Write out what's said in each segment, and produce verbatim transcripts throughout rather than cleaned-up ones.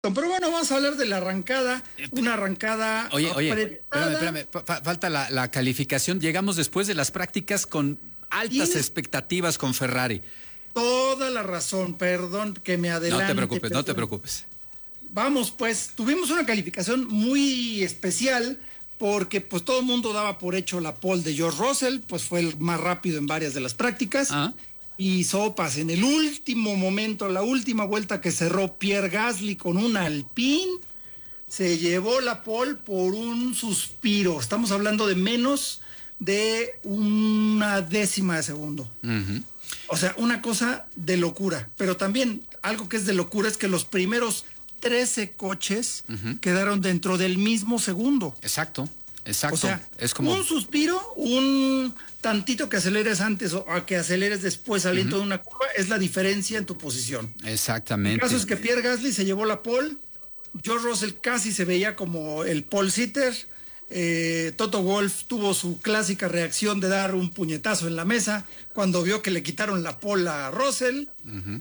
Pero bueno, vamos a hablar de la arrancada, una arrancada Oye, oye, apretada. espérame, espérame, fa- falta la, la calificación. Llegamos después de las prácticas con altas Tienes expectativas con Ferrari. Toda la razón, perdón que me adelante. No te preocupes, pero... no te preocupes. Vamos, pues, tuvimos una calificación muy especial porque pues todo el mundo daba por hecho la pole de George Russell, pues fue el más rápido en varias de las prácticas. Ah. Y sopas, en el último momento, la última vuelta que cerró Pierre Gasly con un Alpine, se llevó la pole por un suspiro. Estamos hablando de menos de una décima de segundo. Uh-huh. O sea, una cosa de locura. Pero también algo que es de locura es que los primeros trece coches uh-huh. quedaron dentro del mismo segundo. Exacto, exacto. O sea, es como un suspiro, un tantito que aceleres antes o a que aceleres después saliendo uh-huh. de una curva, es la diferencia en tu posición. Exactamente. El caso es que Pierre Gasly se llevó la pole, George Russell casi se veía como el pole sitter, eh, Toto Wolff tuvo su clásica reacción de dar un puñetazo en la mesa cuando vio que le quitaron la pole a Russell. Uh-huh.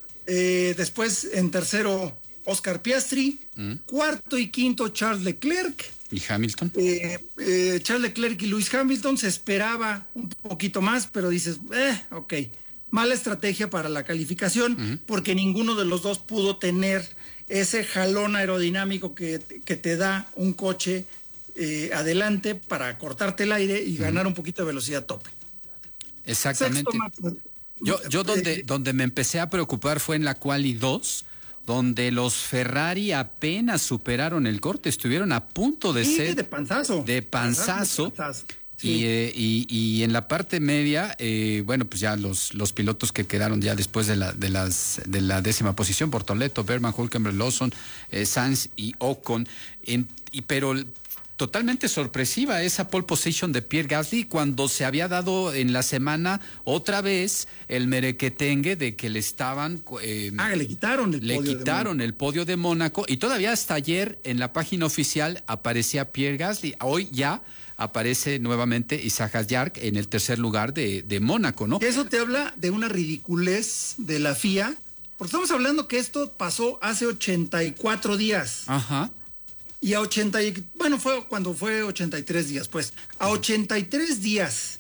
eh, después en tercero Oscar Piastri, uh-huh. cuarto y quinto Charles Leclerc. ¿Y Hamilton? Eh, eh, Charles Leclerc y Lewis Hamilton. Se esperaba un poquito más, pero dices, eh, ok, mala estrategia para la calificación, uh-huh. porque ninguno de los dos pudo tener ese jalón aerodinámico que, que te da un coche eh, adelante para cortarte el aire y uh-huh. ganar un poquito de velocidad tope. Exactamente. Sexto, yo, yo donde, eh, donde me empecé a preocupar fue en la quali dos, donde los Ferrari apenas superaron el corte, estuvieron a punto de sí, ser de panzazo, de panzazo, de panzazo. Sí. Y, eh, y, y en la parte media, eh, bueno, pues ya los, los pilotos que quedaron ya después de la de las de la décima posición, Bortoleto, Berman, Hülkenberg, Lawson, eh, Sainz y Ocon, en, y pero totalmente sorpresiva esa pole position de Pierre Gasly cuando se había dado en la semana otra vez el merequetengue de que le estaban eh, ah, le quitaron el le podio quitaron el podio de Mónaco y todavía hasta ayer en la página oficial aparecía Pierre Gasly. Hoy ya aparece nuevamente Isaac Hadjar en el tercer lugar de, de Mónaco, ¿no? Eso te habla de una ridiculez de la F I A, porque estamos hablando que esto pasó hace ochenta y cuatro días. Ajá. Y a ochenta, bueno, fue cuando fue ochenta y tres días, pues, a ochenta y tres días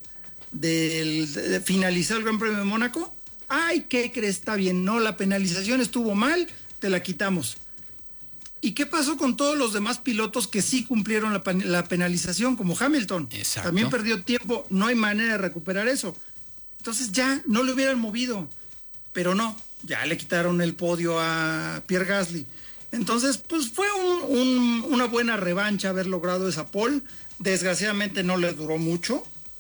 del, de finalizar el Gran Premio de Mónaco, ay, ¿qué crees? Está bien, no, la penalización estuvo mal, te la quitamos. ¿Y qué pasó con todos los demás pilotos que sí cumplieron la, la penalización, como Hamilton? Exacto. También perdió tiempo, no hay manera de recuperar eso. Entonces ya, no le hubieran movido, pero no, ya le quitaron el podio a Pierre Gasly. Entonces, pues fue un, un, una buena revancha haber logrado esa pole. Desgraciadamente no le duró mucho.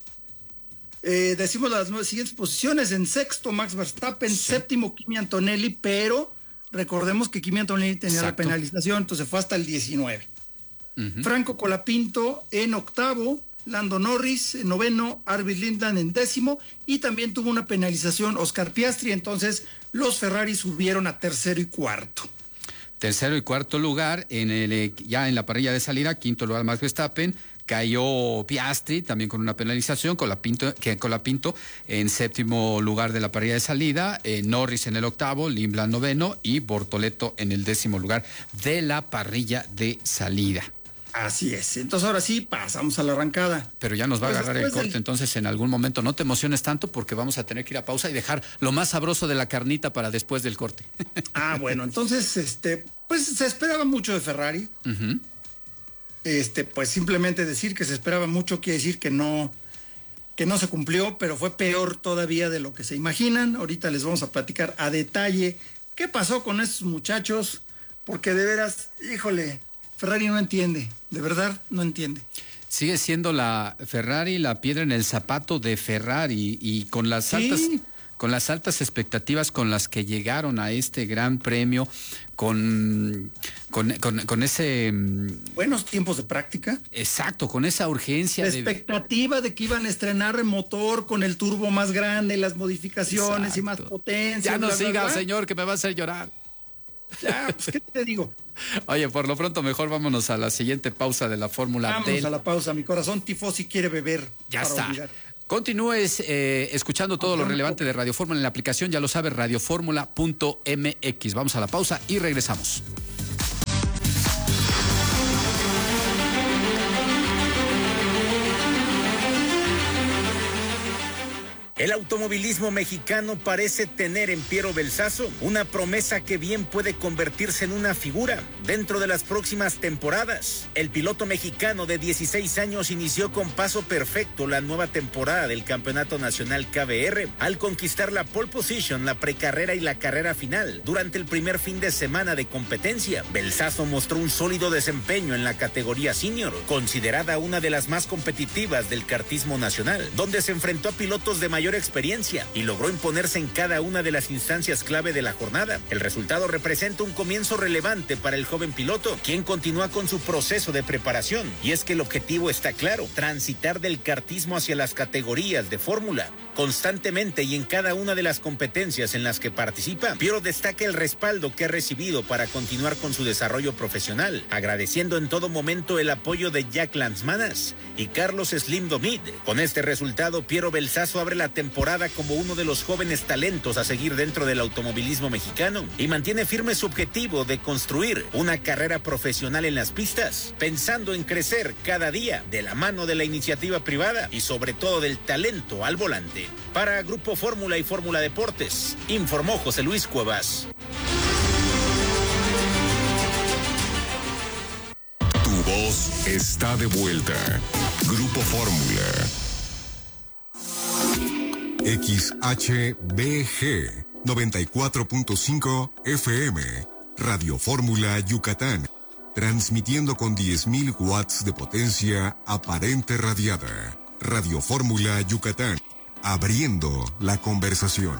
Eh, decimos las nueve siguientes posiciones. En sexto, Max Verstappen. Sí. Séptimo, Kimi Antonelli. Pero recordemos que Kimi Antonelli tenía Exacto. la penalización, entonces fue hasta el diecinueve. Uh-huh. Franco Colapinto en octavo. Lando Norris en noveno. Arvid Lindland en décimo. Y también tuvo una penalización Oscar Piastri. Entonces, los Ferrari subieron a tercero y cuarto. Tercero y cuarto lugar, en el ya en la parrilla de salida, quinto lugar Max Verstappen, cayó Piastri también con una penalización, Colapinto, que Colapinto en séptimo lugar de la parrilla de salida, eh, Norris en el octavo, Lindland noveno y Bortoleto en el décimo lugar de la parrilla de salida. Así es, entonces ahora sí pasamos a la arrancada. Pero ya nos va pues a agarrar el corte, del... entonces en algún momento no te emociones tanto porque vamos a tener que ir a pausa y dejar lo más sabroso de la carnita para después del corte. Ah, bueno, entonces, este, pues se esperaba mucho de Ferrari. Uh-huh. Este, pues simplemente decir que se esperaba mucho quiere decir que no, que no se cumplió, pero fue peor todavía de lo que se imaginan. Ahorita les vamos a platicar a detalle qué pasó con estos muchachos, porque de veras, híjole, Ferrari no entiende, de verdad no entiende. Sigue siendo la Ferrari la piedra en el zapato de Ferrari y con las sí. altas con las altas expectativas con las que llegaron a este gran premio, con con, con, con ese buenos tiempos de práctica. Exacto, con esa urgencia. La de... expectativa de que iban a estrenar el motor con el turbo más grande, las modificaciones Exacto. y más potencia. Ya no bla, siga, bla, bla. señor, que me va a hacer llorar. Ya, pues, ¿qué te digo? Oye, por lo pronto mejor vámonos a la siguiente pausa de la Fórmula. Vámonos del... a la pausa, mi corazón tifosi quiere beber. Ya está. Olvidar. Continúes eh, escuchando todo lo relevante de Radio Fórmula en la aplicación, ya lo sabes, radioformula punto m x. Vamos a la pausa y regresamos. El automovilismo mexicano parece tener en Piero Belsazo una promesa que bien puede convertirse en una figura dentro de las próximas temporadas. El piloto mexicano de dieciséis años inició con paso perfecto la nueva temporada del Campeonato Nacional K B R al conquistar la pole position, la precarrera y la carrera final durante el primer fin de semana de competencia. Belsazo mostró un sólido desempeño en la categoría senior, considerada una de las más competitivas del kartismo nacional, donde se enfrentó a pilotos de mayor experiencia y logró imponerse en cada una de las instancias clave de la jornada. El resultado representa un comienzo relevante para el joven piloto, quien continúa con su proceso de preparación, y es que el objetivo está claro: transitar del kartismo hacia las categorías de fórmula. Constantemente y en cada una de las competencias en las que participa, Piero destaca el respaldo que ha recibido para continuar con su desarrollo profesional, agradeciendo en todo momento el apoyo de Jack Lanzmanas y Carlos Slim Domit. Con este resultado, Piero Belsazo abre la temporada como uno de los jóvenes talentos a seguir dentro del automovilismo mexicano y mantiene firme su objetivo de construir una carrera profesional en las pistas, pensando en crecer cada día de la mano de la iniciativa privada y sobre todo del talento al volante. Para Grupo Fórmula y Fórmula Deportes, informó José Luis Cuevas. Tu voz está de vuelta. Grupo Fórmula. X H B G noventa y cuatro punto cinco F M, Radio Fórmula Yucatán, transmitiendo con diez mil watts de potencia aparente radiada. Radio Fórmula Yucatán, abriendo la conversación.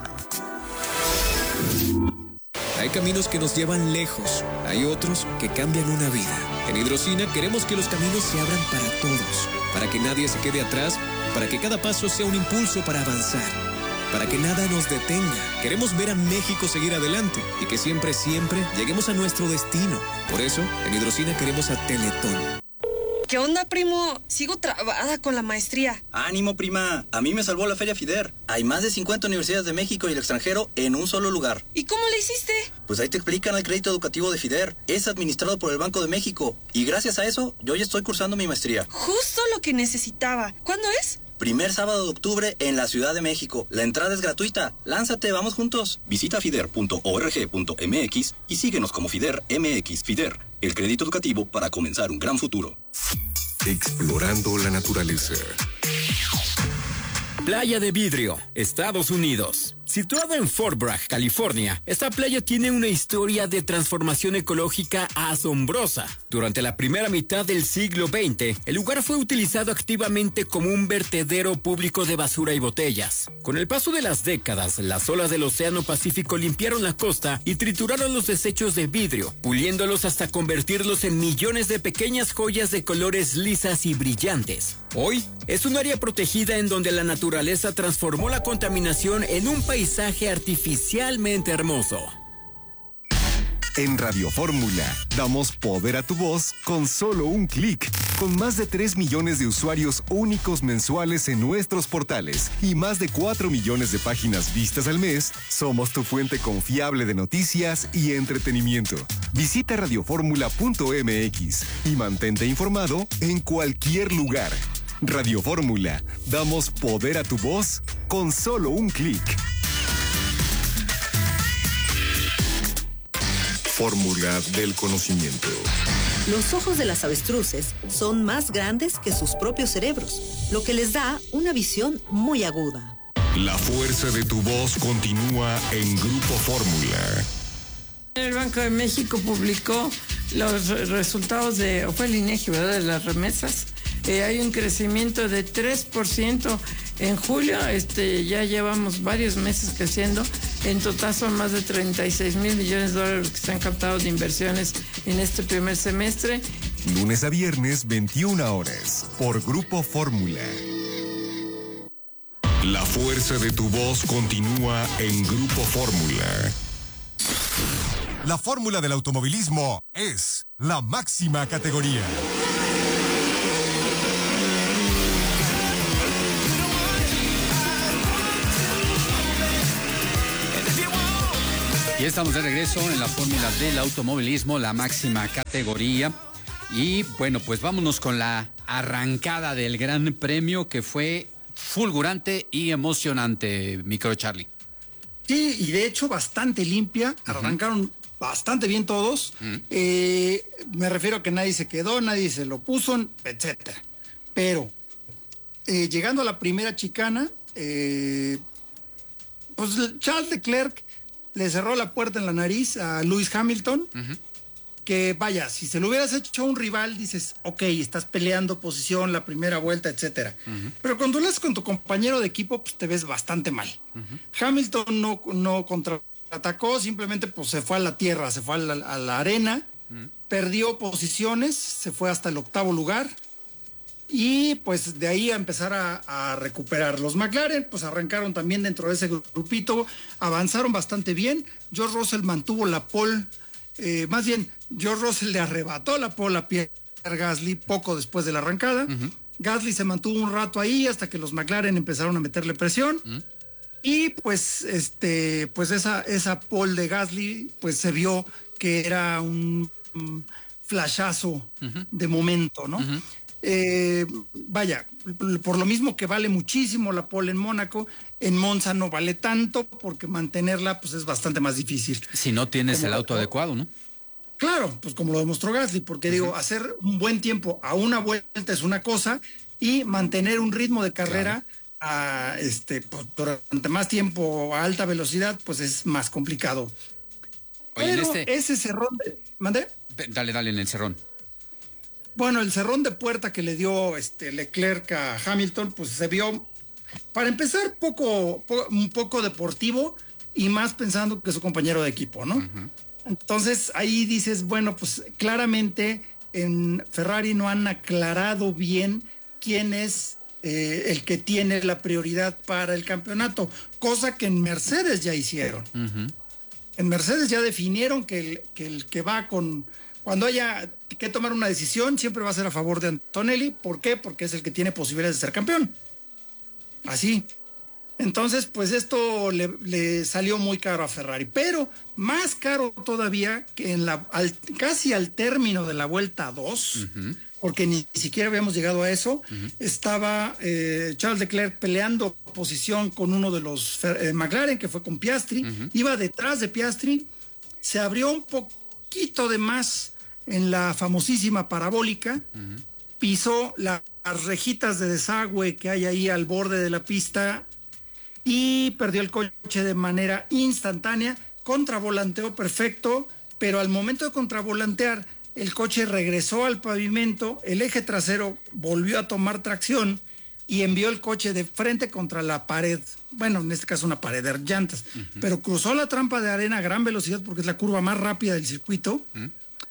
Hay caminos que nos llevan lejos, hay otros que cambian una vida. En Hidrocina queremos que los caminos se abran para todos, para que nadie se quede atrás, para que cada paso sea un impulso para avanzar, para que nada nos detenga. Queremos ver a México seguir adelante y que siempre, siempre lleguemos a nuestro destino. Por eso, en Hidrocina queremos a Teletón. ¿Qué onda, primo? Sigo trabada con la maestría. Ánimo, prima. A mí me salvó la Feria FIDER. Hay más de cincuenta universidades de México y el extranjero en un solo lugar. ¿Y cómo le hiciste? Pues ahí te explican el crédito educativo de FIDER. Es administrado por el Banco de México. Y gracias a eso, yo ya estoy cursando mi maestría. Justo lo que necesitaba. ¿Cuándo es? Primer sábado de octubre en la Ciudad de México. La entrada es gratuita. Lánzate, vamos juntos. Visita fider punto org punto m x y síguenos como FIDER M X. FIDER, el crédito educativo para comenzar un gran futuro. Explorando la naturaleza. Playa de Vidrio, Estados Unidos. Situada en Fort Bragg, California, esta playa tiene una historia de transformación ecológica asombrosa. Durante la primera mitad del siglo veinte, el lugar fue utilizado activamente como un vertedero público de basura y botellas. Con el paso de las décadas, las olas del Océano Pacífico limpiaron la costa y trituraron los desechos de vidrio, puliéndolos hasta convertirlos en millones de pequeñas joyas de colores lisas y brillantes. Hoy, es un área protegida en donde la naturaleza transformó la contaminación en un paisaje artificialmente hermoso. En Radio Fórmula, damos poder a tu voz con solo un clic. Con más de tres millones de usuarios únicos mensuales en nuestros portales y más de cuatro millones de páginas vistas al mes, somos tu fuente confiable de noticias y entretenimiento. Visita radio fórmula punto m x y mantente informado en cualquier lugar. Radio Fórmula, damos poder a tu voz con solo un clic. Fórmula del conocimiento. Los ojos de las avestruces son más grandes que sus propios cerebros, lo que les da una visión muy aguda. La fuerza de tu voz continúa en Grupo Fórmula. El Banco de México publicó los resultados de, fue el INEGI, ¿verdad?, de las remesas. Eh, hay un crecimiento de tres por ciento en julio, este, ya llevamos varios meses creciendo. En total son más de treinta y seis mil millones de dólares que se han captado de inversiones en este primer semestre. Lunes a viernes, veintiuna horas, por Grupo Fórmula. La fuerza de tu voz continúa en Grupo Fórmula. La fórmula del automovilismo es la máxima categoría. Y estamos de regreso en la fórmula del automovilismo, la máxima categoría. Y bueno, pues vámonos con la arrancada del Gran Premio, que fue fulgurante y emocionante, micro Charlie. Sí, y de hecho bastante limpia, uh-huh. arrancaron bastante bien todos, uh-huh. eh, me refiero a que nadie se quedó, nadie se lo puso, etcétera. Pero eh, llegando a la primera chicana, eh, pues Charles Leclerc le cerró la puerta en la nariz a Lewis Hamilton, uh-huh. que vaya, si se lo hubieras hecho a un rival, dices, ok, estás peleando posición, la primera vuelta, etcétera. Uh-huh. Pero cuando lo haces con tu compañero de equipo, pues te ves bastante mal. Uh-huh. Hamilton no, no contraatacó, simplemente pues se fue a la tierra, se fue a la, a la arena, uh-huh. perdió posiciones, se fue hasta el octavo lugar, y pues de ahí a empezar a, a recuperar. Los McLaren pues arrancaron también dentro de ese grupito, avanzaron bastante bien. George Russell mantuvo la pole, eh, más bien George Russell le arrebató la pole a Pierre Gasly poco después de la arrancada. Uh-huh. Gasly se mantuvo un rato ahí hasta que los McLaren empezaron a meterle presión. Uh-huh. Y pues este pues esa, esa pole de Gasly pues se vio que era un, un flashazo uh-huh. de momento, ¿no? Uh-huh. Eh, vaya, por lo mismo que vale muchísimo la pole en Mónaco, en Monza no vale tanto porque mantenerla pues es bastante más difícil. Si no tienes como el auto adecuado, ¿no? Claro, pues como lo demostró Gasly, porque uh-huh. digo, hacer un buen tiempo a una vuelta es una cosa y mantener un ritmo de carrera claro. a, este, pues, durante más tiempo a alta velocidad pues es más complicado. Oye, Pero este... ese cerrón de... ¿Mandé? Dale, dale en el cerrón. Bueno, el cerrón de puerta que le dio este Leclerc a Hamilton, pues se vio, para empezar, poco, po, un poco deportivo y más pensando que su compañero de equipo, ¿no? Uh-huh. Entonces ahí dices, bueno, pues claramente en Ferrari no han aclarado bien quién es eh, el que tiene la prioridad para el campeonato, cosa que en Mercedes ya hicieron. Uh-huh. En Mercedes ya definieron que el, que el que va con... Cuando haya que tomar una decisión, siempre va a ser a favor de Antonelli. ¿Por qué? Porque es el que tiene posibilidades de ser campeón. Así. Entonces, pues esto le, le salió muy caro a Ferrari. Pero más caro todavía que en la al, casi al término de la vuelta dos, uh-huh. porque ni siquiera habíamos llegado a eso, uh-huh. estaba eh, Charles Leclerc peleando posición con uno de los eh, McLaren, que fue con Piastri. Uh-huh. Iba detrás de Piastri, se abrió un poquito de más en la famosísima parabólica, uh-huh. pisó la, las rejitas de desagüe que hay ahí al borde de la pista y perdió el coche de manera instantánea, contravolanteó perfecto, pero al momento de contravolantear, el coche regresó al pavimento, el eje trasero volvió a tomar tracción y envió el coche de frente contra la pared, bueno, en este caso una pared de llantas, uh-huh. pero cruzó la trampa de arena a gran velocidad porque es la curva más rápida del circuito, uh-huh.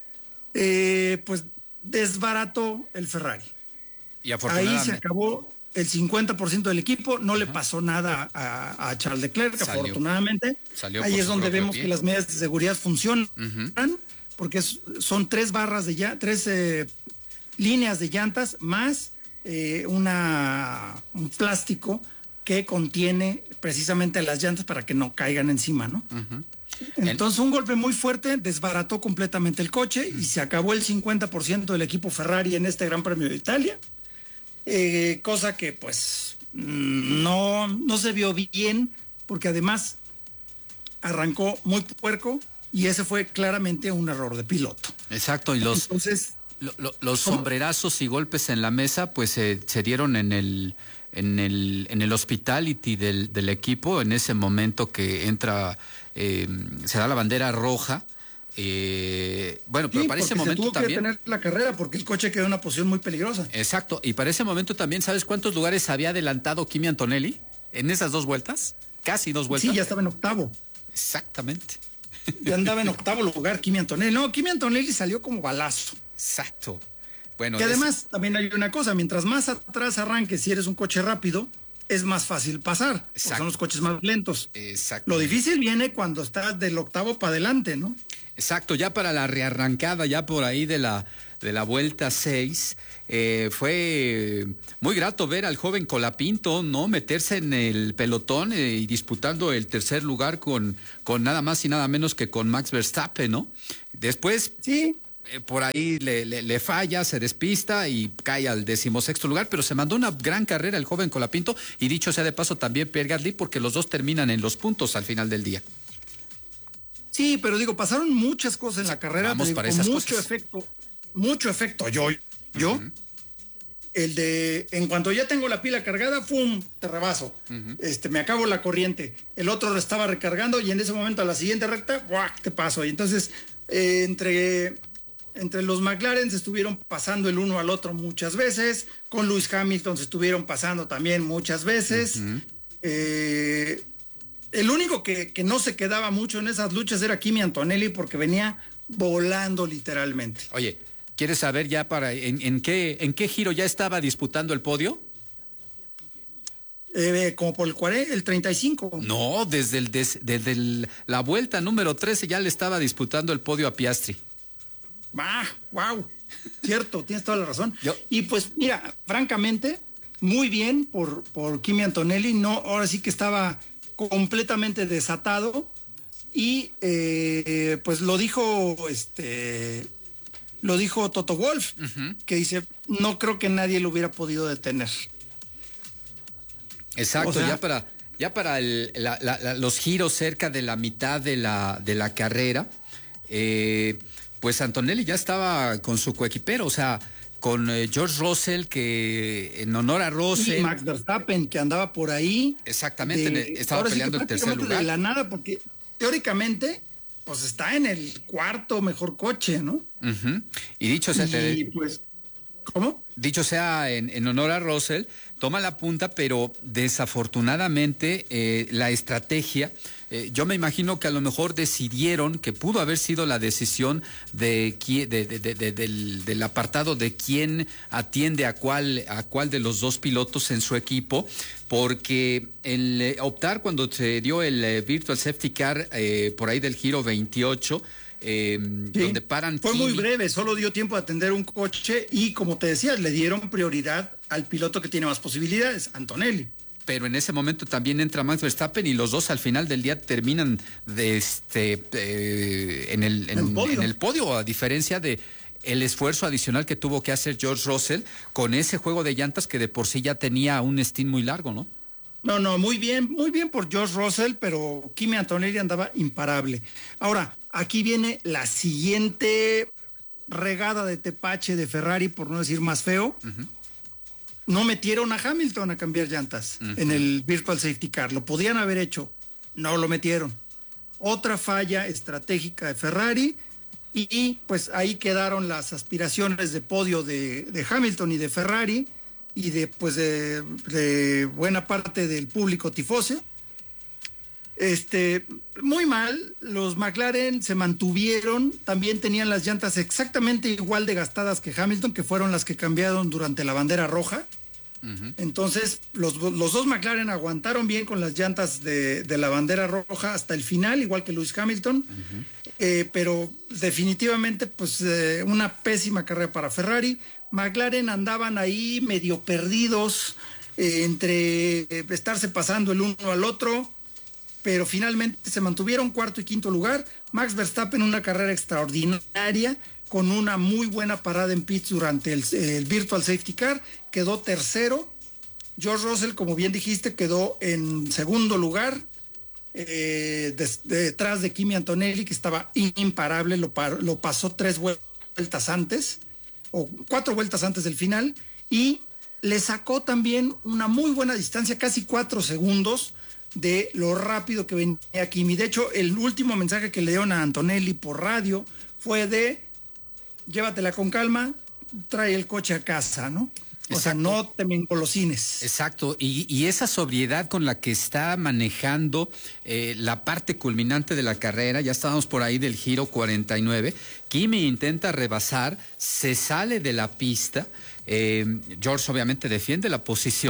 Eh, pues desbarató el Ferrari. Y afortunadamente... Ahí se acabó el cincuenta por ciento del equipo, no uh-huh. le pasó nada a, a Charles Leclerc, salió, afortunadamente. Salió Ahí es donde vemos pie. que las medidas de seguridad funcionan, uh-huh. porque es, son tres barras de ya, tres eh, líneas de llantas más eh, una, un plástico que contiene precisamente las llantas para que no caigan encima, ¿no? Uh-huh. Entonces un golpe muy fuerte desbarató completamente el coche y se acabó el cincuenta por ciento del equipo Ferrari en este Gran Premio de Italia, eh, cosa que pues no, no se vio bien porque además arrancó muy puerco y ese fue claramente un error de piloto. Exacto, y los, Entonces, lo, lo, los sombrerazos y golpes en la mesa pues eh, se dieron en el, en el, en el hospitality del, del equipo en ese momento que entra... Eh, se da la bandera roja. Eh, bueno, pero sí, para ese se momento tuvo también. Que detener la carrera porque el coche quedó en una posición muy peligrosa. Exacto. Y para ese momento también, ¿sabes cuántos lugares había adelantado Kimi Antonelli en esas dos vueltas? Casi dos vueltas. Sí, ya estaba en octavo. Exactamente. Ya andaba en octavo lugar Kimi Antonelli. No, Kimi Antonelli salió como balazo. Exacto. Bueno. Y además es... también hay una cosa: mientras más atrás arranques, si eres un coche rápido, es más fácil pasar, son los coches más lentos. Exacto. Lo difícil viene cuando estás del octavo para adelante, ¿no? Exacto, ya para la rearrancada, ya por ahí de la, de la vuelta seis, eh, fue muy grato ver al joven Colapinto, ¿no? Meterse en el pelotón eh, y disputando el tercer lugar con, con nada más y nada menos que con Max Verstappen, ¿no? Después... Sí. eh, por ahí le, le, le falla, se despista y cae al decimosexto lugar, pero se mandó una gran carrera el joven Colapinto, y dicho sea de paso también Pierre Gasly, porque los dos terminan en los puntos al final del día. Sí, pero digo, pasaron muchas cosas en la carrera. Vamos digo, para con esas mucho cosas. efecto, mucho efecto. Yo, yo, uh-huh. el de, en cuanto ya tengo la pila cargada, ¡fum!, te rebaso. Uh-huh. Este, me acabo la corriente. El otro lo estaba recargando y en ese momento a la siguiente recta, ¡buah!, te paso. Y entonces, eh, entre, entre los McLaren se estuvieron pasando el uno al otro muchas veces. Con Lewis Hamilton se estuvieron pasando también muchas veces. Uh-huh. Eh... El único que, que no se quedaba mucho en esas luchas era Kimi Antonelli, porque venía volando literalmente. Oye, ¿quieres saber ya para en, en qué en qué giro ya estaba disputando el podio? Eh, como por el cuarenta, el treinta y cinco. No, desde, el, des, desde el, la vuelta número trece ya le estaba disputando el podio a Piastri. Ah, wow, cierto, tienes toda la razón. Yo. Y pues mira, francamente, muy bien por, por Kimi Antonelli. No, ahora sí que estaba completamente desatado y eh, pues lo dijo este lo dijo Toto Wolff, uh-huh. que dice, no creo que nadie lo hubiera podido detener. Exacto, o sea, ya para ya para el, la, la, la, los giros cerca de la mitad de la de la carrera, eh, pues Antonelli ya estaba con su coequipero, o sea, con eh, George Russell, que en honor a Russell. Y Max Verstappen, que andaba por ahí. Exactamente, de, estaba peleando sí el tercer lugar. De la nada, porque teóricamente, pues está en el cuarto mejor coche, ¿no? Uh-huh. Y dicho sea. Y te, pues, ¿cómo? Dicho sea en, en honor a Russell, toma la punta, pero desafortunadamente eh, la estrategia. Eh, yo me imagino que a lo mejor decidieron, que pudo haber sido la decisión de, de, de, de, de del, del apartado de quién atiende a cuál, a cuál de los dos pilotos en su equipo, porque el eh, optar cuando se dio el eh, Virtual Safety Car eh, por ahí del giro veintiocho, eh, sí, donde paran. Fue Kimi. Muy breve, solo dio tiempo de atender un coche y, como te decía, le dieron prioridad al piloto que tiene más posibilidades, Antonelli. Pero en ese momento también entra Max Verstappen y los dos al final del día terminan de este eh, en, el, en, el en el podio, a diferencia de el esfuerzo adicional que tuvo que hacer George Russell con ese juego de llantas que de por sí ya tenía un stint muy largo, ¿no? No, no, muy bien, muy bien por George Russell, pero Kimi Antonelli andaba imparable. Ahora, aquí viene la siguiente regada de tepache de Ferrari, por no decir más feo. Uh-huh. No metieron a Hamilton a cambiar llantas uh-huh. en el Virtual Safety Car. Lo podían haber hecho, no lo metieron. Otra falla estratégica de Ferrari y, y pues ahí quedaron las aspiraciones de podio de, de Hamilton y de Ferrari y de pues de, de buena parte del público tifoso. Este, muy mal, los McLaren se mantuvieron, también tenían las llantas exactamente igual de gastadas que Hamilton, que fueron las que cambiaron durante la bandera roja. Uh-huh. Entonces, los, los dos McLaren aguantaron bien con las llantas de, de la bandera roja hasta el final, igual que Lewis Hamilton, uh-huh. eh, pero definitivamente, pues, eh, una pésima carrera para Ferrari. McLaren andaban ahí medio perdidos, eh, entre eh, estarse pasando el uno al otro, pero finalmente se mantuvieron cuarto y quinto lugar. Max Verstappen, una carrera extraordinaria, con una muy buena parada en pits durante el, el Virtual Safety Car, quedó tercero. George Russell, como bien dijiste, quedó en segundo lugar, eh, des, de, detrás de Kimi Antonelli, que estaba imparable, lo, par, lo pasó tres vueltas antes, o cuatro vueltas antes del final, y le sacó también una muy buena distancia, casi cuatro segundos, de lo rápido que venía Kimi. De hecho, el último mensaje que le dieron a Antonelli por radio fue de llévatela con calma, trae el coche a casa, ¿no? O Exacto. sea, no te me engolosines. Exacto, y, y esa sobriedad con la que está manejando eh, la parte culminante de la carrera, ya estábamos por ahí del giro cuarenta y nueve, Kimi intenta rebasar, se sale de la pista, eh, George obviamente defiende la posición,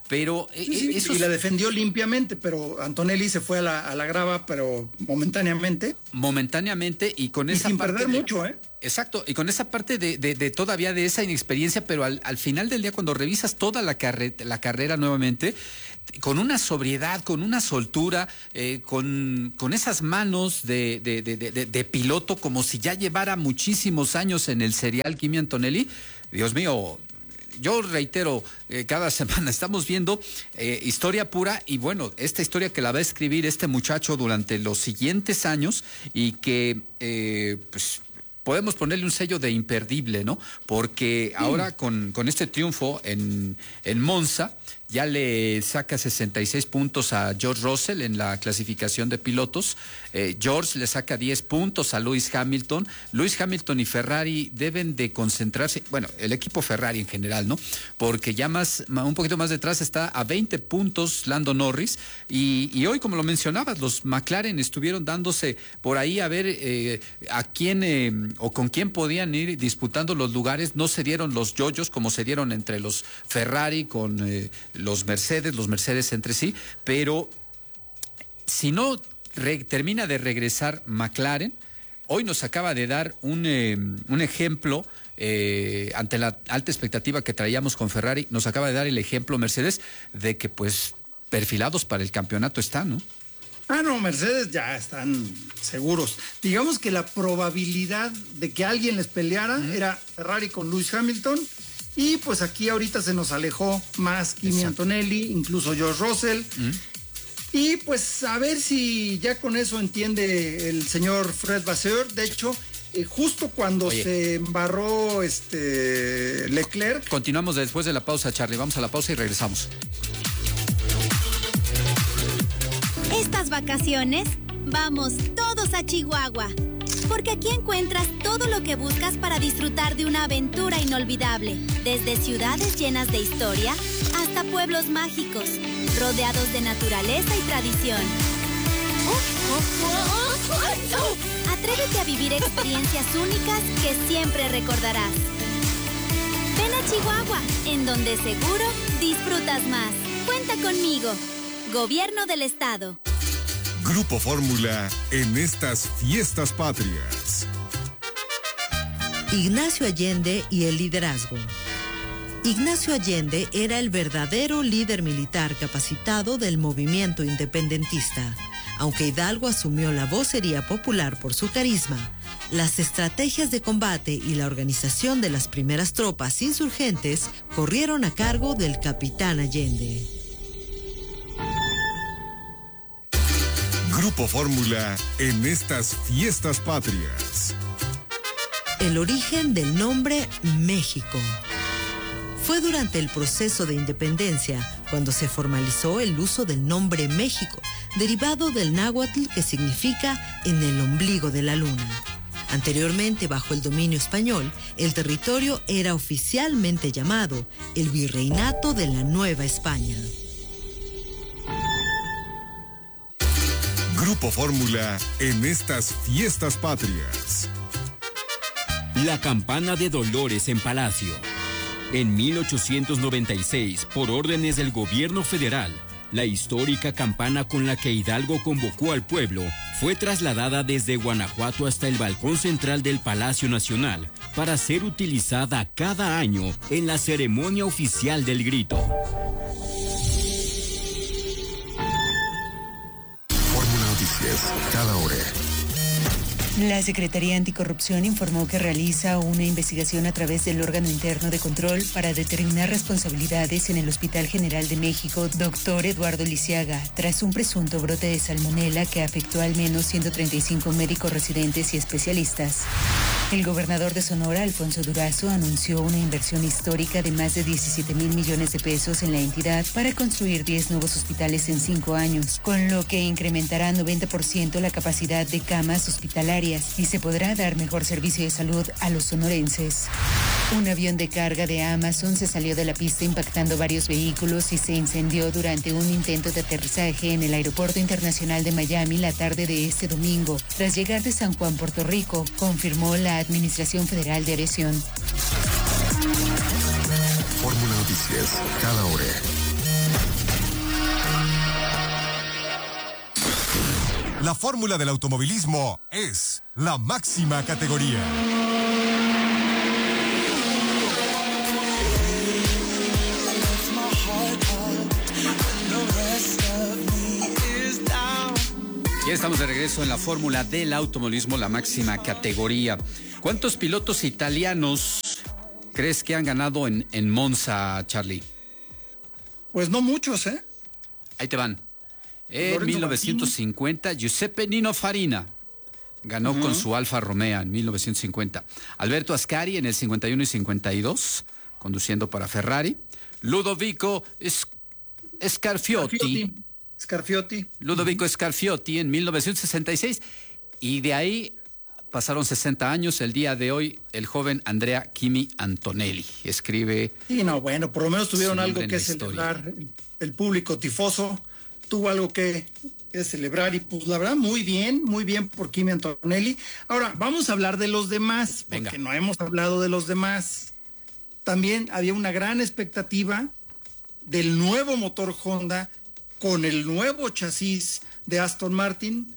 pero sí, sí, eso y la defendió limpiamente, pero Antonelli se fue a la, a la grava, pero momentáneamente. Momentáneamente y con y esa sin parte perder de, mucho, ¿eh? Exacto, y con esa parte de, de, de todavía de esa inexperiencia, pero al, al final del día, cuando revisas toda la, carre, la carrera nuevamente, con una sobriedad, con una soltura, eh, con, con esas manos de, de, de, de, de piloto, como si ya llevara muchísimos años en el serial Kimi Antonelli, Dios mío. Yo reitero, eh, cada semana estamos viendo eh, historia pura y bueno, esta historia que la va a escribir este muchacho durante los siguientes años y que eh, pues podemos ponerle un sello de imperdible, ¿no? Porque sí. ahora con, con este triunfo en, en Monza ya le saca sesenta y seis puntos a George Russell en la clasificación de pilotos. Eh, George le saca diez puntos a Lewis Hamilton. Lewis Hamilton y Ferrari deben de concentrarse, bueno, el equipo Ferrari en general, ¿no? Porque ya más, un poquito más detrás está a veinte puntos Lando Norris. Y, y hoy, como lo mencionabas, los McLaren estuvieron dándose por ahí a ver eh, a quién eh, o con quién podían ir disputando los lugares. No se dieron los yoyos como se dieron entre los Ferrari con eh, los Mercedes, los Mercedes entre sí, pero si no re, termina de regresar McLaren, hoy nos acaba de dar un, eh, un ejemplo eh, ante la alta expectativa que traíamos con Ferrari, nos acaba de dar el ejemplo Mercedes de que pues perfilados para el campeonato están, ¿no? Ah, no, Mercedes ya están seguros. Digamos que la probabilidad de que alguien les peleara uh-huh. era Ferrari con Lewis Hamilton. Y pues aquí ahorita se nos alejó más Kimi Exacto. Antonelli, incluso George Russell. Mm. Y pues a ver si ya con eso entiende el señor Fred Vasseur. De hecho, eh, justo cuando Oye. se embarró este Leclerc. Continuamos después de la pausa, Charlie. Vamos a la pausa y regresamos. Estas vacaciones, vamos todos a Chihuahua. Porque aquí encuentras todo lo que buscas para disfrutar de una aventura inolvidable. Desde ciudades llenas de historia hasta pueblos mágicos, rodeados de naturaleza y tradición. Atrévete a vivir experiencias únicas que siempre recordarás. Ven a Chihuahua, en donde seguro disfrutas más. Cuenta conmigo. Gobierno del Estado. Grupo Fórmula en estas fiestas patrias. Ignacio Allende y el liderazgo. Ignacio Allende era el verdadero líder militar capacitado del movimiento independentista. Aunque Hidalgo asumió la vocería popular por su carisma, las estrategias de combate y la organización de las primeras tropas insurgentes corrieron a cargo del capitán Allende. Grupo Fórmula en estas fiestas patrias. El origen del nombre México. Fue durante el proceso de independencia cuando se formalizó el uso del nombre México, derivado del náhuatl que significa en el ombligo de la luna. Anteriormente, bajo el dominio español, el territorio era oficialmente llamado el Virreinato de la Nueva España. Grupo Fórmula en estas fiestas patrias. La campana de Dolores en Palacio. En mil ochocientos noventa y seis, por órdenes del gobierno federal, la histórica campana con la que Hidalgo convocó al pueblo fue trasladada desde Guanajuato hasta el balcón central del Palacio Nacional para ser utilizada cada año en la ceremonia oficial del grito. Fórmula Noticias, cada hora. La Secretaría Anticorrupción informó que realiza una investigación a través del órgano interno de control para determinar responsabilidades en el Hospital General de México, doctor Eduardo Lisiaga, tras un presunto brote de salmonela que afectó al menos ciento treinta y cinco médicos residentes y especialistas. El gobernador de Sonora, Alfonso Durazo, anunció una inversión histórica de más de diecisiete mil millones de pesos en la entidad para construir diez nuevos hospitales en cinco años, con lo que incrementará noventa por ciento la capacidad de camas hospitalarias y se podrá dar mejor servicio de salud a los sonorenses. Un avión de carga de Amazon se salió de la pista impactando varios vehículos y se incendió durante un intento de aterrizaje en el Aeropuerto Internacional de Miami la tarde de este domingo, tras llegar de San Juan, Puerto Rico, confirmó la Administración Federal de Aviación. Fórmula Noticias, cada hora. La fórmula del automovilismo es la máxima categoría. Ya estamos de regreso en la fórmula del automovilismo, la máxima categoría. ¿Cuántos pilotos italianos crees que han ganado en, en Monza, Charlie? Pues no muchos, ¿eh? Ahí te van. En mil novecientos cincuenta, Martini. Giuseppe Nino Farina ganó uh-huh. con su Alfa Romeo en mil novecientos cincuenta. Alberto Ascari en el cincuenta y uno y cincuenta y dos, conduciendo para Ferrari. Ludovico es- Scarfiotti. Scarfiotti. Scarfiotti. Ludovico Scarfiotti en mil novecientos sesenta y seis. Y de ahí pasaron sesenta años. El día de hoy, el joven Andrea Kimi Antonelli escribe. Sí, no, bueno, por lo menos tuvieron algo que celebrar. El, el público tifoso tuvo algo que, que celebrar. Y pues la verdad, muy bien, muy bien por Kimi Antonelli. Ahora, vamos a hablar de los demás, porque Venga. no hemos hablado de los demás. También había una gran expectativa del nuevo motor Honda con el nuevo chasis de Aston Martin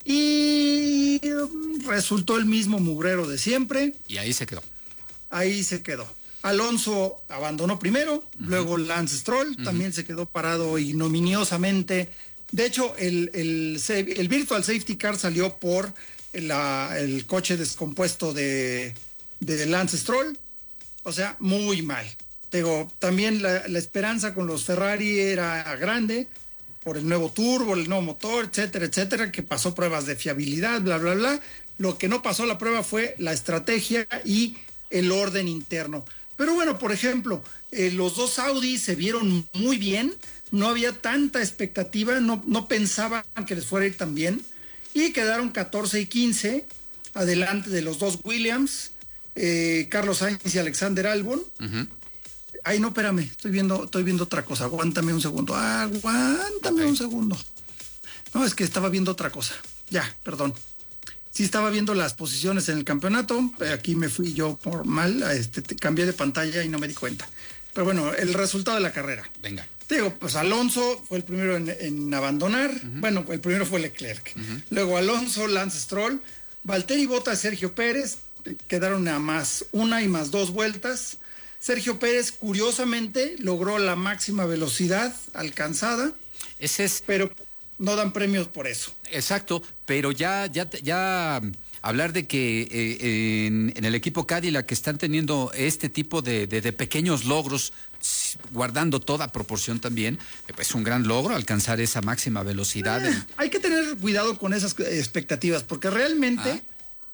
y resultó el mismo mugrero de siempre. Y ahí se quedó. Ahí se quedó. Alonso abandonó primero, uh-huh. luego Lance Stroll uh-huh. también se quedó parado ignominiosamente. De hecho, el, el, el Virtual Safety Car salió por la, el coche descompuesto de, de Lance Stroll. O sea, muy mal. Digo, también la, la esperanza con los Ferrari era grande por el nuevo turbo, el nuevo motor, etcétera, etcétera, que pasó pruebas de fiabilidad, bla, bla, bla. Lo que no pasó la prueba fue la estrategia y el orden interno. Pero bueno, por ejemplo, eh, los dos Audi se vieron muy bien, no había tanta expectativa, no, no pensaban que les fuera a ir tan bien, y quedaron catorce y quince, adelante de los dos Williams, eh, Carlos Sainz y Alexander Albon. Uh-huh. Ay, no, espérame, estoy viendo, estoy viendo otra cosa, aguántame un segundo, aguántame okay. un segundo. No, es que estaba viendo otra cosa, ya, perdón. Sí estaba viendo las posiciones en el campeonato, aquí me fui yo por mal, este, cambié de pantalla y no me di cuenta. Pero bueno, el resultado de la carrera. Venga. Te digo, pues Alonso fue el primero en, en abandonar, uh-huh. bueno, el primero fue Leclerc. Uh-huh. Luego Alonso, Lance Stroll, Valtteri Bottas, Sergio Pérez, quedaron a más una y más dos vueltas. Sergio Pérez, curiosamente, logró la máxima velocidad alcanzada. Ese es... Pero no dan premios por eso. Exacto, pero ya, ya, ya hablar de que eh, en, en el equipo Cadillac que están teniendo este tipo de, de, de pequeños logros, guardando toda proporción también, es un gran logro alcanzar esa máxima velocidad. Eh, en... Hay que tener cuidado con esas expectativas, porque realmente... ¿Ah?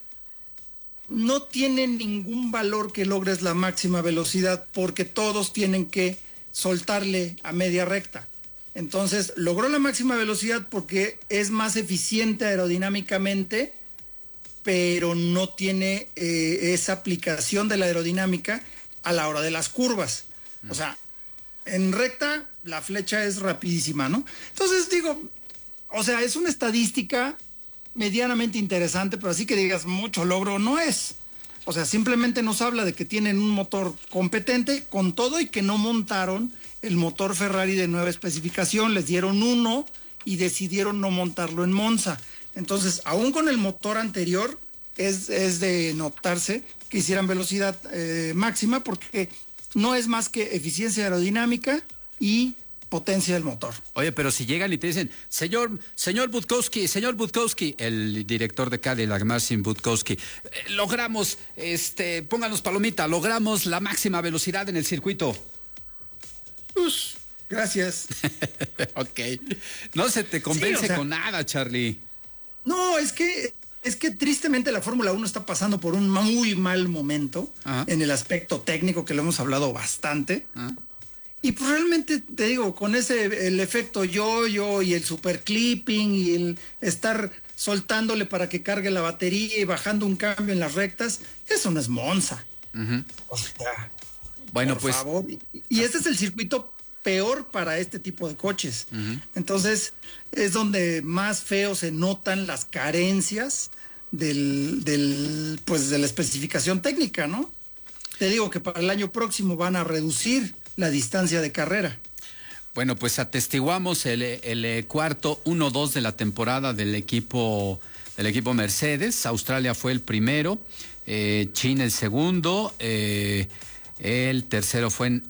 No tiene ningún valor que logres la máxima velocidad porque todos tienen que soltarle a media recta. Entonces, logró la máxima velocidad porque es más eficiente aerodinámicamente, pero no tiene eh, esa aplicación de la aerodinámica a la hora de las curvas. Mm. O sea, en recta la flecha es rapidísima, ¿no? Entonces, digo, o sea, es una estadística medianamente interesante, pero así que digas mucho logro no es. O sea, simplemente nos habla de que tienen un motor competente con todo y que no montaron el motor Ferrari de nueva especificación, les dieron uno y decidieron no montarlo en Monza. Entonces, aún con el motor anterior, es, es de notarse que hicieran velocidad eh, máxima porque no es más que eficiencia aerodinámica y potencia del motor. Oye, pero si llegan y te dicen, señor, señor Budkowski, señor Budkowski, el director de Cadillac, Marcin Budkowski, eh, logramos, este, pónganos palomita, logramos la máxima velocidad en el circuito. Pues, gracias. Ok. No se te convence sí, o sea, con nada, Charlie. No, es que, es que tristemente la Fórmula uno está pasando por un muy mal momento. Ajá. En el aspecto técnico, que lo hemos hablado bastante. Ajá. Y pues realmente, te digo, con ese, el efecto yo-yo y el super clipping y el estar soltándole para que cargue la batería y bajando un cambio en las rectas, eso no es Monza. Uh-huh. O sea, bueno, por pues, favor. Y, y este es el circuito peor para este tipo de coches. Uh-huh. Entonces, es donde más feo se notan las carencias del, del, pues, de la especificación técnica, ¿no? Te digo que para el año próximo van a reducir la distancia de carrera. Bueno, pues atestiguamos el, el cuarto uno dos de la temporada del equipo, del equipo Mercedes. Australia fue el primero, eh, China el segundo, eh, el tercero fue en...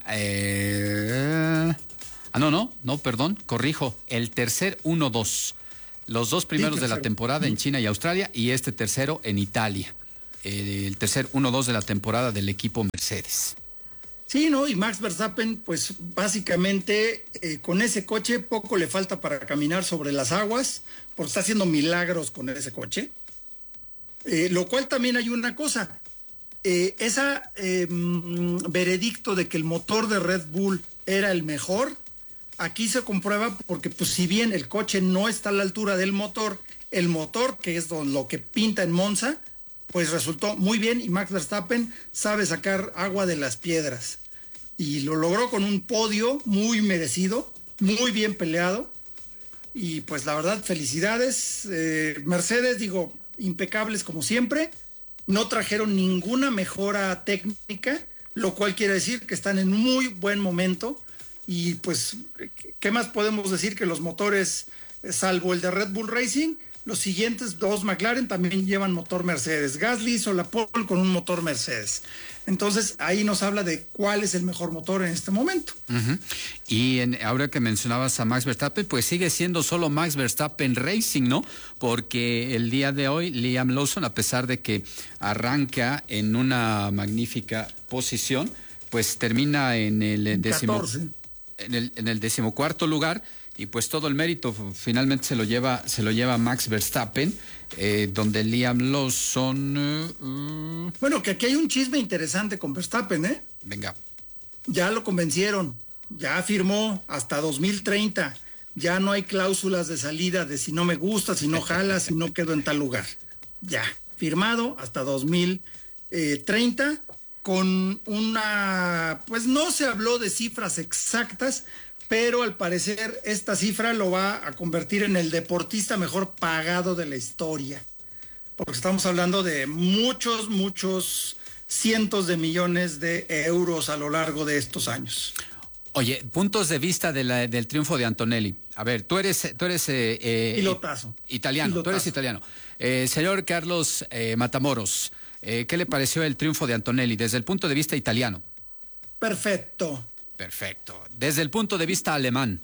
Eh, ah, no, no, no, perdón, corrijo, el tercer uno dos. Los dos primeros sí, de la temporada en China y Australia y este tercero en Italia. El, el tercer uno dos de la temporada del equipo Mercedes. Sí, ¿no? Y Max Verstappen, pues básicamente eh, con ese coche poco le falta para caminar sobre las aguas, porque está haciendo milagros con ese coche. Eh, lo cual también hay una cosa, eh, esa eh, veredicto de que el motor de Red Bull era el mejor, aquí se comprueba porque pues si bien el coche no está a la altura del motor, el motor, que es lo que pinta en Monza, pues resultó muy bien y Max Verstappen sabe sacar agua de las piedras. Y lo logró con un podio muy merecido, muy bien peleado. Y pues la verdad, felicidades. Eh, Mercedes, digo, impecables como siempre. No trajeron ninguna mejora técnica, lo cual quiere decir que están en un muy buen momento. Y pues, ¿qué más podemos decir que los motores, salvo el de Red Bull Racing? Los siguientes dos McLaren también llevan motor Mercedes. Gasly hizo la pole con un motor Mercedes. Entonces, ahí nos habla de cuál es el mejor motor en este momento. Uh-huh. Y en, ahora que mencionabas a Max Verstappen, pues sigue siendo solo Max Verstappen Racing, ¿no? Porque el día de hoy, Liam Lawson, a pesar de que arranca en una magnífica posición, pues termina en el décimo, en el, en el decimocuarto lugar. Y pues todo el mérito finalmente se lo lleva, se lo lleva Max Verstappen, eh, donde Liam Lawson... Uh, uh... Bueno, que aquí hay un chisme interesante con Verstappen, ¿eh? Venga. Ya lo convencieron, ya firmó hasta dos mil treinta, ya no hay cláusulas de salida de si no me gusta, si no jala, si no quedo en tal lugar. Ya, firmado hasta dos mil treinta, con una... Pues no se habló de cifras exactas, pero al parecer esta cifra lo va a convertir en el deportista mejor pagado de la historia. Porque estamos hablando de muchos, muchos cientos de millones de euros a lo largo de estos años. Oye, puntos de vista de la, del triunfo de Antonelli. A ver, tú eres, tú eres eh, eh, pilotazo. Italiano, Pilotazo. Tú eres italiano. Eh, señor Carlos eh, Matamoros, eh, ¿qué le pareció el triunfo de Antonelli desde el punto de vista italiano? Perfecto. Perfecto. Desde el punto de vista alemán.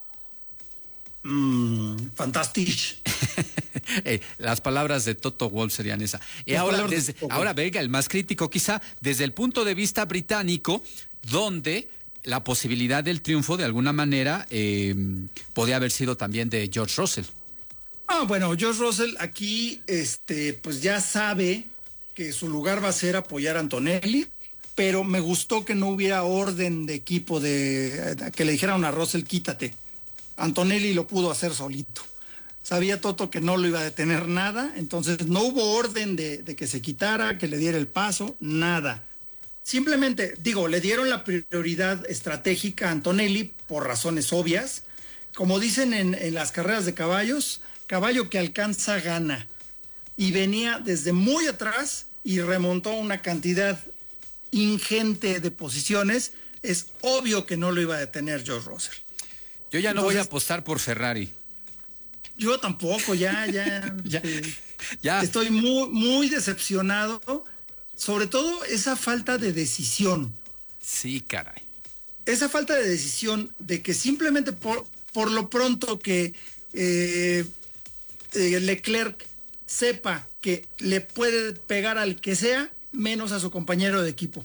Mm, fantástico. eh, las palabras de Toto Wolff serían esa. Y ahora, desde, de ahora, venga, el más crítico quizá, desde el punto de vista británico, donde la posibilidad del triunfo de alguna manera eh, podía haber sido también de George Russell. Ah, bueno, George Russell aquí este, pues ya sabe que su lugar va a ser apoyar a Antonelli, pero me gustó que no hubiera orden de equipo, de que le dijeran a Russell, quítate. Antonelli lo pudo hacer solito. Sabía Toto que no lo iba a detener nada, entonces no hubo orden de, de que se quitara, que le diera el paso, nada. Simplemente, digo, le dieron la prioridad estratégica a Antonelli por razones obvias. Como dicen en, en las carreras de caballos, caballo que alcanza gana. Y venía desde muy atrás y remontó una cantidad ingente de posiciones. Es obvio que no lo iba a detener George Russell. Yo ya no Entonces, voy a apostar por Ferrari. Yo tampoco, ya, ya. ya, eh, ya. Estoy muy, muy decepcionado. Sobre todo esa falta de decisión. Sí, caray. Esa falta de decisión de que simplemente por, por lo pronto que eh, eh, Leclerc sepa que le puede pegar al que sea, menos a su compañero de equipo.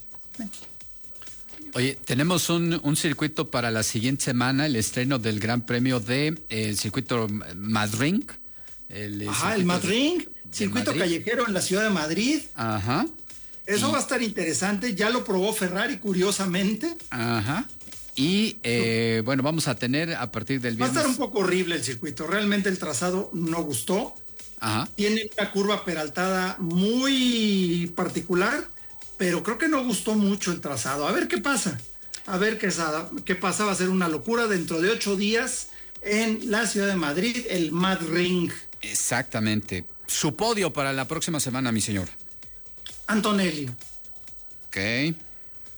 Oye, tenemos un, un circuito para la siguiente semana, el estreno del Gran Premio de eh, el circuito Madrid. El, Ajá, el Madrid, circuito Madrid. Callejero en la ciudad de Madrid. Ajá. Eso y... va a estar interesante, ya lo probó Ferrari, curiosamente. Ajá. Y eh, bueno, vamos a tener a partir del viernes... Va a estar un poco horrible el circuito, realmente el trazado no gustó. Ajá. Tiene una curva peraltada muy particular, pero creo que no gustó mucho el trazado. A ver qué pasa, a ver qué, qué pasa, va a ser una locura dentro de ocho días en la ciudad de Madrid, el Mad Ring. Exactamente. Su podio para la próxima semana, mi señor. Antonelli. Ok.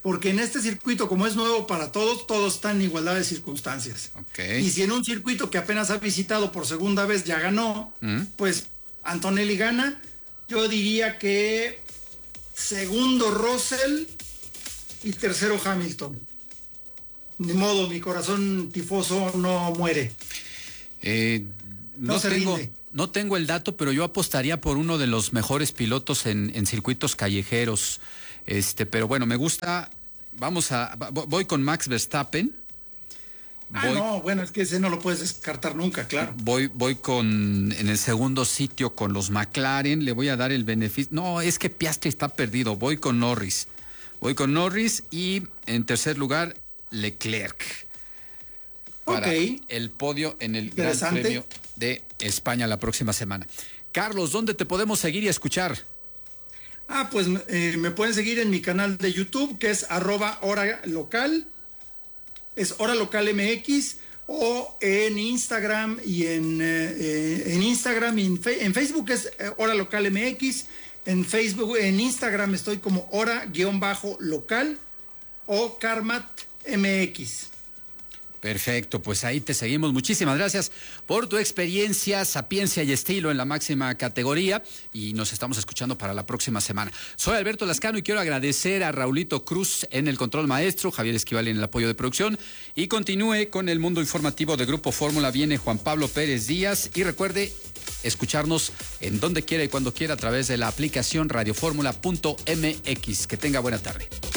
porque en este circuito, como es nuevo para todos, todos están en igualdad de circunstancias. Okay. Y si en un circuito que apenas ha visitado por segunda vez ya ganó, ¿Mm? pues Antonelli gana. Yo diría que segundo Russell y tercero Hamilton. Ni modo, mi corazón tifoso no muere. Eh, no, no se tengo, rinde. No tengo el dato, pero yo apostaría por uno de los mejores pilotos en, en circuitos callejeros. Este, pero bueno, me gusta. Vamos a. Voy con Max Verstappen. Voy, ah, no, bueno, es que ese no lo puedes descartar nunca, claro. Voy, voy con en el segundo sitio con los McLaren. Le voy a dar el beneficio. No, es que Piastri está perdido. Voy con Norris. Voy con Norris y en tercer lugar Leclerc. Para okay. el podio en el Gran Premio de España la próxima semana. Carlos, ¿dónde te podemos seguir y escuchar? Ah, pues eh, me pueden seguir en mi canal de YouTube, que es arroba hora local, es hora local M X, o en Instagram y en, eh, en Instagram y en, fe, en Facebook es eh, hora local M X, en Facebook, en Instagram estoy como hora guión bajo local o Carmat M X. Perfecto, pues ahí te seguimos. Muchísimas gracias por tu experiencia, sapiencia y estilo en la máxima categoría y nos estamos escuchando para la próxima semana. Soy Alberto Lascano y quiero agradecer a Raulito Cruz en el control maestro, Javier Esquivel en el apoyo de producción y continúe con el mundo informativo de Grupo Fórmula. Viene Juan Pablo Pérez Díaz y recuerde escucharnos en donde quiera y cuando quiera a través de la aplicación radio fórmula punto m x. Que tenga buena tarde.